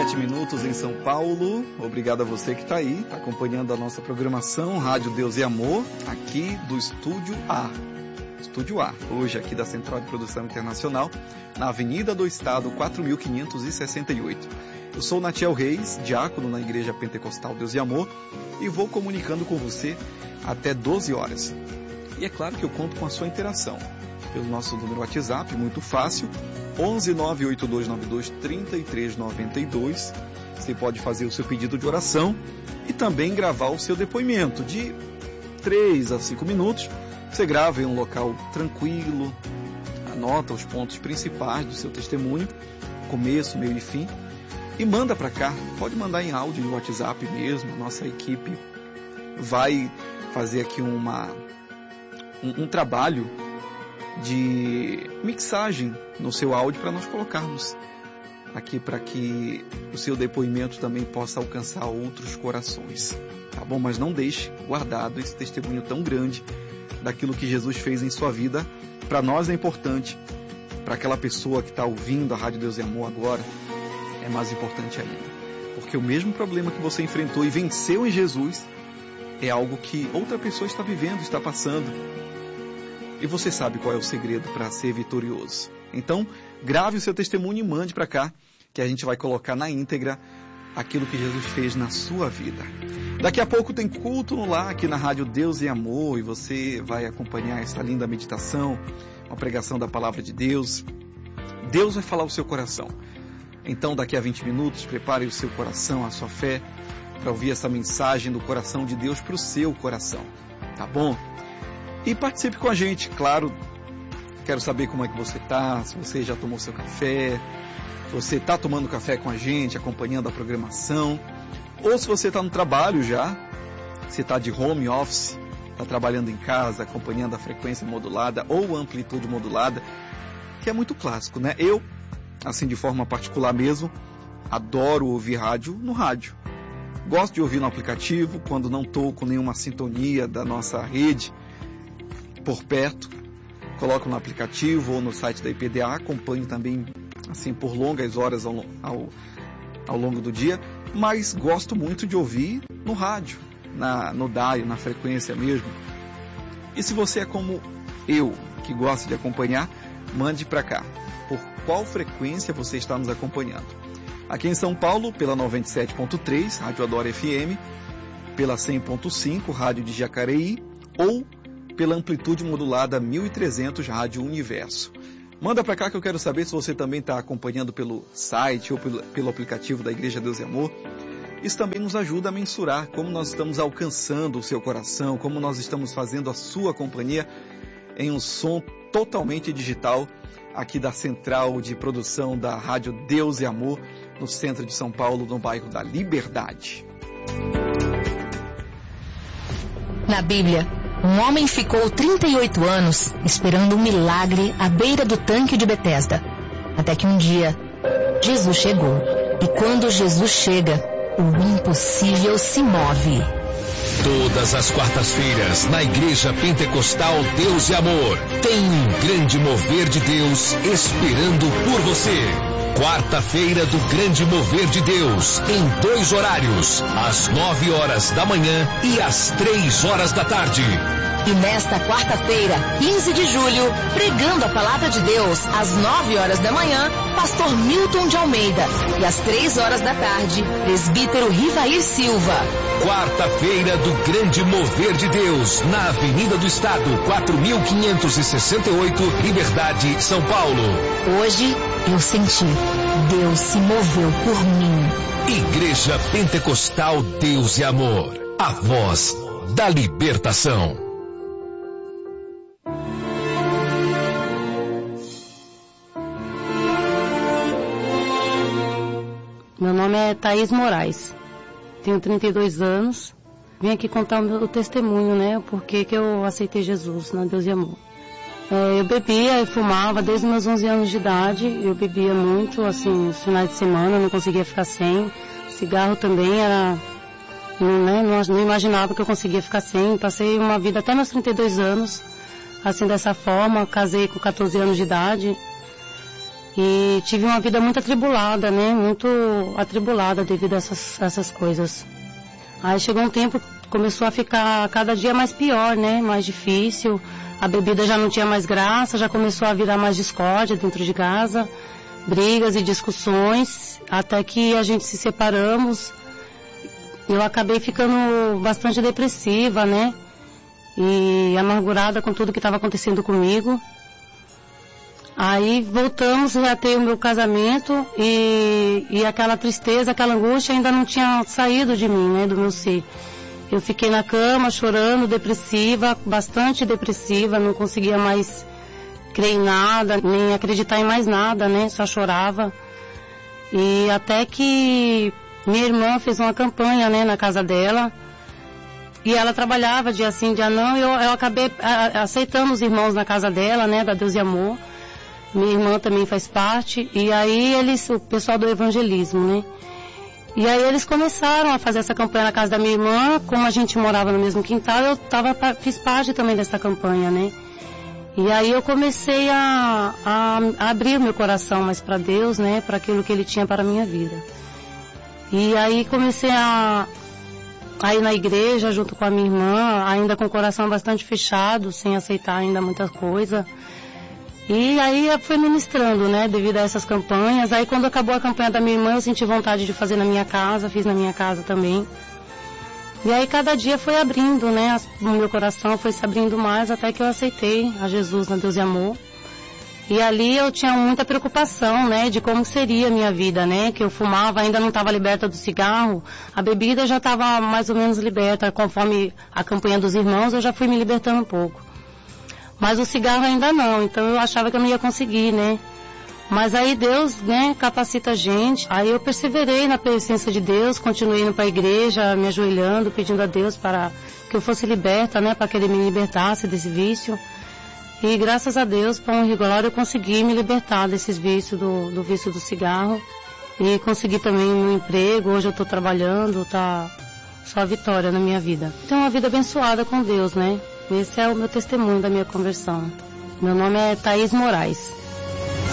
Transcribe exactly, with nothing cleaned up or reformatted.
sete minutos em São Paulo. Obrigado a você que está aí, tá acompanhando a nossa programação Rádio Deus e Amor, aqui do Estúdio A. Estúdio A, hoje aqui da Central de Produção Internacional, na Avenida do Estado, quatro mil quinhentos e sessenta e oito. Eu sou Natiel Reis, diácono na Igreja Pentecostal Deus e Amor, e vou comunicando com você até doze horas. E é claro que eu conto com a sua interação pelo nosso número WhatsApp, muito fácil, onze nove oito dois nove dois três três nove dois. Você pode fazer o seu pedido de oração e também gravar o seu depoimento de três a cinco minutos. Você grava em um local tranquilo, anota os pontos principais do seu testemunho, começo, meio e fim, e manda para cá. Pode mandar em áudio no WhatsApp mesmo. A nossa equipe vai fazer aqui uma, um, um trabalho de mixagem no seu áudio para nós colocarmos aqui, para que o seu depoimento também possa alcançar outros corações, tá bom? Mas não deixe guardado esse testemunho tão grande daquilo que Jesus fez em sua vida. Para nós é importante, para aquela pessoa que está ouvindo a Rádio Deus e Amor agora, é mais importante ainda, porque o mesmo problema que você enfrentou e venceu em Jesus é algo que outra pessoa está vivendo, está passando. E você sabe qual é o segredo para ser vitorioso. Então, grave o seu testemunho e mande para cá, que a gente vai colocar na íntegra aquilo que Jesus fez na sua vida. Daqui a pouco tem culto no lar aqui na Rádio Deus e Amor, e você vai acompanhar essa linda meditação, uma pregação da Palavra de Deus. Deus vai falar o seu coração. Então, daqui a vinte minutos, prepare o seu coração, a sua fé, para ouvir essa mensagem do coração de Deus para o seu coração. Tá bom? E participe com a gente, claro. Quero saber como é que você está, se você já tomou seu café, se você está tomando café com a gente, acompanhando a programação, ou se você está no trabalho já, se está de home office, está trabalhando em casa, acompanhando a frequência modulada ou amplitude modulada, que é muito clássico, né? Eu, assim de forma particular mesmo, adoro ouvir rádio no rádio. Gosto de ouvir no aplicativo, quando não estou com nenhuma sintonia da nossa rede por perto, coloco no aplicativo ou no site da I P D A, acompanho também assim por longas horas ao, ao, ao longo do dia, mas gosto muito de ouvir no rádio, na, no dial, na frequência mesmo. E se você é como eu, que gosta de acompanhar, mande para cá. Por qual frequência você está nos acompanhando? Aqui em São Paulo, pela noventa e sete ponto três, Rádio Adora F M, pela cem ponto cinco, Rádio de Jacareí, ou pela amplitude modulada mil e trezentos, Rádio Universo. Manda para cá que eu quero saber se você também está acompanhando pelo site ou pelo, pelo aplicativo da Igreja Deus e Amor. Isso também nos ajuda a mensurar como nós estamos alcançando o seu coração, como nós estamos fazendo a sua companhia em um som totalmente digital aqui da Central de Produção da Rádio Deus e Amor, no centro de São Paulo, no bairro da Liberdade. Na Bíblia, um homem ficou trinta e oito anos esperando um milagre à beira do tanque de Betesda. Até que um dia, Jesus chegou. E quando Jesus chega, o impossível se move. Todas as quartas-feiras, na Igreja Pentecostal Deus e Amor, tem um grande mover de Deus esperando por você. Quarta-feira do Grande Mover de Deus, em dois horários, às nove horas da manhã e às três horas da tarde. E nesta quarta-feira, quinze de julho, pregando a Palavra de Deus, às nove horas da manhã, Pastor Milton de Almeida. E às três horas da tarde, Presbítero Rivair Silva. Quarta-feira do Grande Mover de Deus, na Avenida do Estado, quatro mil quinhentos e sessenta e oito, Liberdade, São Paulo. Hoje, eu senti, Deus se moveu por mim. Igreja Pentecostal Deus e Amor, a voz da libertação. Meu nome é Thaís Moraes, tenho trinta e dois anos, vim aqui contar o meu testemunho, né, o porquê que eu aceitei Jesus na Deus e Amor. É, eu bebia e fumava desde meus onze anos de idade, eu bebia muito, assim, nos finais de semana, não conseguia ficar sem, cigarro também era, não, né, não, não imaginava que eu conseguia ficar sem, passei uma vida até meus trinta e dois anos, assim, dessa forma, casei com quatorze anos de idade. E tive uma vida muito atribulada, né? Muito atribulada devido a essas, essas coisas. Aí chegou um tempo, começou a ficar cada dia mais pior, né? Mais difícil. A bebida já não tinha mais graça, já começou a virar mais discórdia dentro de casa. Brigas e discussões, até que a gente se separamos. Eu acabei ficando bastante depressiva, né? E amargurada com tudo que estava acontecendo comigo. Aí voltamos, reatei o meu casamento e, e aquela tristeza, aquela angústia ainda não tinha saído de mim, né, do meu ser. Eu fiquei na cama chorando, depressiva, bastante depressiva, não conseguia mais crer em nada, nem acreditar em mais nada, né, só chorava. E até que minha irmã fez uma campanha, né, na casa dela, e ela trabalhava dia sim, dia não, e eu, eu acabei a, aceitando os irmãos na casa dela, né, da Deus e Amor. Minha irmã também faz parte, e aí eles, o pessoal do evangelismo, né? E aí eles começaram a fazer essa campanha na casa da minha irmã, como a gente morava no mesmo quintal, eu tava, fiz parte também dessa campanha, né? E aí eu comecei a, a, a abrir meu coração mais para Deus, né? Para aquilo que Ele tinha para a minha vida. E aí comecei a, a ir na igreja junto com a minha irmã, ainda com o coração bastante fechado, sem aceitar ainda muita coisa. E aí eu fui ministrando, né, devido a essas campanhas. Aí quando acabou a campanha da minha irmã, eu senti vontade de fazer na minha casa, fiz na minha casa também. E aí cada dia foi abrindo, né, o meu coração foi se abrindo mais até que eu aceitei a Jesus na Deus e Amor. E ali eu tinha muita preocupação, né, de como seria a minha vida, né, que eu fumava, ainda não estava liberta do cigarro, a bebida já estava mais ou menos liberta, conforme a campanha dos irmãos, eu já fui me libertando um pouco. Mas o cigarro ainda não, então eu achava que eu não ia conseguir, né? Mas aí Deus, né, capacita a gente. Aí eu perseverei na presença de Deus, continuei indo para a igreja, me ajoelhando, pedindo a Deus para que eu fosse liberta, né, para que Ele me libertasse desse vício. E graças a Deus, por um glória, eu consegui me libertar desses vícios, do, do vício do cigarro. E consegui também um emprego, hoje eu estou trabalhando, tá só vitória na minha vida. Tenho uma vida abençoada com Deus, né? Esse é o meu testemunho da minha conversão. Meu nome é Thaís Moraes.